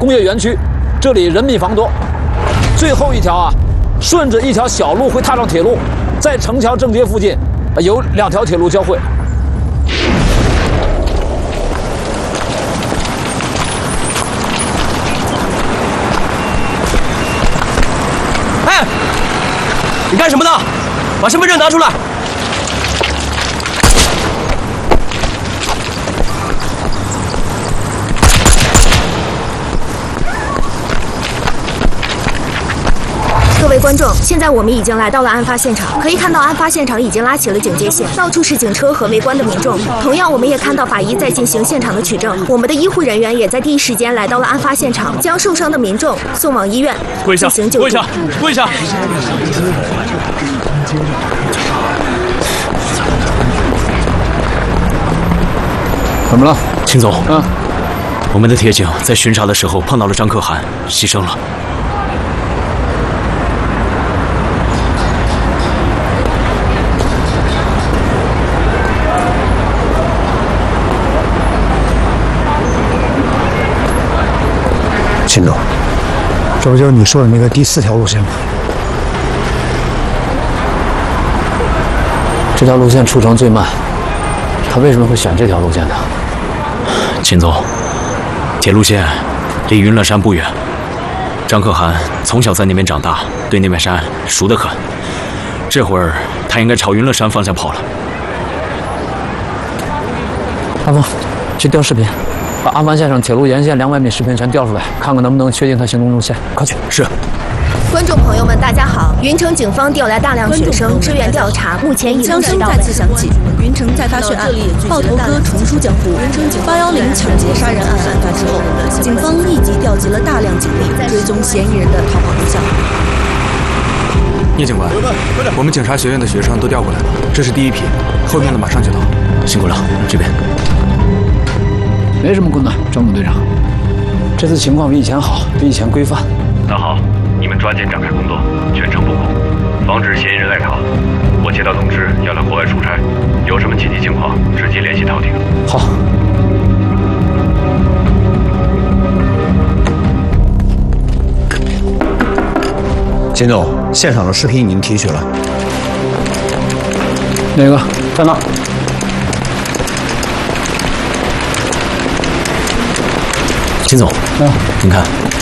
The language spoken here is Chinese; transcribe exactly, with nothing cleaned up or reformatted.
工业园区，这里人密房多。最后一条啊，顺着一条小路会踏上铁路，在城桥正街附近有两条铁路交汇。 哎，你干什么呢？把身份证拿出来！ 各位观众，现在我们已经来到了案发现场，可以看到案发现场已经拉起了警戒线，到处是警车和围观的民众。同样，我们也看到法医在进行现场的取证，我们的医护人员也在第一时间来到了案发现场，将受伤的民众送往医院进行救助。 跪下，跪下，跪下！ 怎么了， 秦总？ 嗯， 我们的铁警在巡查的时候碰到了张可汗，牺牲了。 秦总，这不就是你说的那个第四条路线吗？ 这条路线出城最慢，他为什么会选这条路线呢？ 秦总，铁路线离云乐山不远，张可汗从小在那边长大，对那片山熟得很。这会儿他应该朝云乐山方向跑了。 阿峰，去调视频。 把案发现场铁路沿线两百米视频全调出来，看看能不能确定他行动路线。快去！ 是。 观众朋友们，大家好！云城警方调来大量学生支援调查，目前已经枪声再次响起，云城再发血案，爆头哥重出江湖。八幺零抢劫杀人案案发之后，警方立即调集了大量警力，追踪嫌疑人的逃跑路向。 聂警官，我们警察学院的学生都调过来了，这是第一批，后面的马上就到。 辛苦了，这边。 没什么困难，张猛队长。这次情况比以前好，比以前规范。 那好，你们抓紧展开工作，全程布控，防止嫌疑人赖逃。我接到通知要来国外出差，有什么紧急情况直接联系陶婷。 好。 秦总，现场的视频已经提取了。 哪个？在那。 秦总， 嗯， 您看，